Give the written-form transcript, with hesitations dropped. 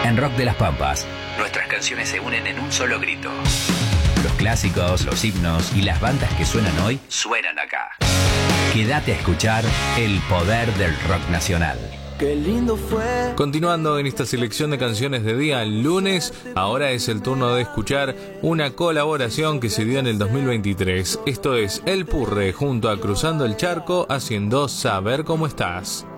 En Rock de las Pampas, nuestras canciones se unen en un solo grito. Los clásicos, los himnos y las bandas que suenan hoy suenan acá. Quédate a escuchar el poder del rock nacional. Qué lindo fue. Continuando en esta selección de canciones de día lunes, ahora es el turno de escuchar una colaboración que se dio en el 2023. Esto es El Purre junto a Cruzando el Charco haciendo Saber Cómo Estás.